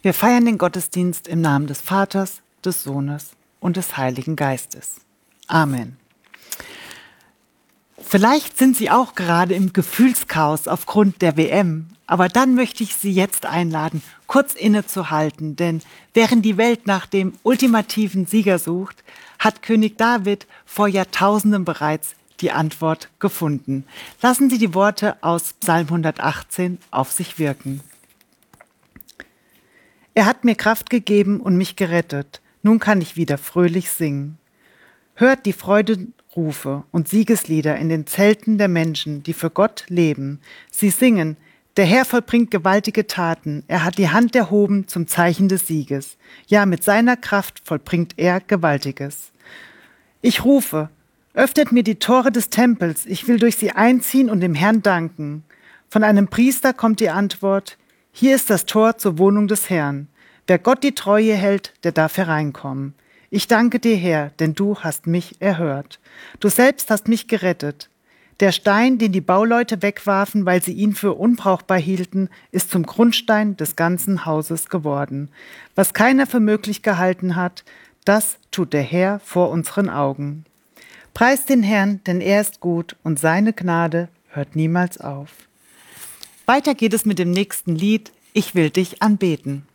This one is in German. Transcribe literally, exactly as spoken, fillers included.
Wir feiern den Gottesdienst im Namen des Vaters, des Sohnes und des Heiligen Geistes. Amen. Vielleicht sind Sie auch gerade im Gefühlschaos aufgrund der W M, aber dann möchte ich Sie jetzt einladen, kurz innezuhalten, denn während die Welt nach dem ultimativen Sieger sucht, hat König David vor Jahrtausenden bereits die Antwort gefunden. Lassen Sie die Worte aus Psalm hundertachtzehn auf sich wirken. Er hat mir Kraft gegeben und mich gerettet. Nun kann ich wieder fröhlich singen. Hört die Freuderufe und Siegeslieder in den Zelten der Menschen, die für Gott leben. Sie singen, der Herr vollbringt gewaltige Taten. Er hat die Hand erhoben zum Zeichen des Sieges. Ja, mit seiner Kraft vollbringt er Gewaltiges. Ich rufe, öffnet mir die Tore des Tempels. Ich will durch sie einziehen und dem Herrn danken. Von einem Priester kommt die Antwort, hier ist das Tor zur Wohnung des Herrn. Wer Gott die Treue hält, der darf hereinkommen. Ich danke dir, Herr, denn du hast mich erhört. Du selbst hast mich gerettet. Der Stein, den die Bauleute wegwarfen, weil sie ihn für unbrauchbar hielten, ist zum Grundstein des ganzen Hauses geworden. Was keiner für möglich gehalten hat, das tut der Herr vor unseren Augen. Preist den Herrn, denn er ist gut und seine Gnade hört niemals auf. Weiter geht es mit dem nächsten Lied, Ich will dich anbeten.